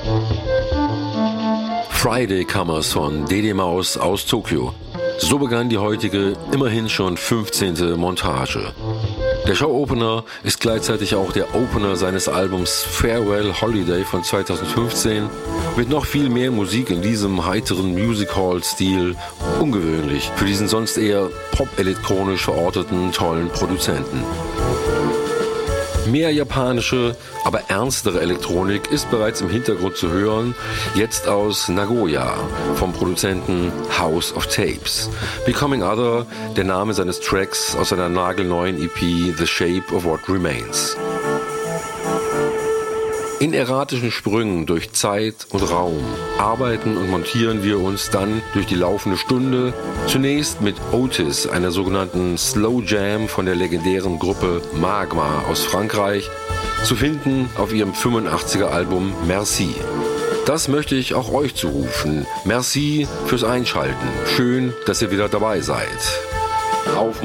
Friday Comers von Dede Maus aus Tokio. So begann die heutige, immerhin schon 15. Montage. Der Show-Opener ist gleichzeitig auch der Opener seines Albums Farewell Holiday von 2015 mit noch viel mehr Musik in diesem heiteren Music-Hall-Stil, ungewöhnlich für diesen sonst eher pop-elektronisch verorteten, tollen Produzenten. Mehr japanische, aber ernstere Elektronik ist bereits im Hintergrund zu hören, jetzt aus Nagoya vom Produzenten House of Tapes. Becoming Other, der Name seines Tracks aus seiner nagelneuen EP The Shape of What Remains. In erratischen Sprüngen durch Zeit und Raum arbeiten und montieren wir uns dann durch die laufende Stunde, zunächst mit Otis, einer sogenannten Slow Jam von der legendären Gruppe Magma aus Frankreich, zu finden auf ihrem 85er Album Merci. Das möchte ich auch euch zurufen. Merci fürs Einschalten. Schön, dass ihr wieder dabei seid. Auf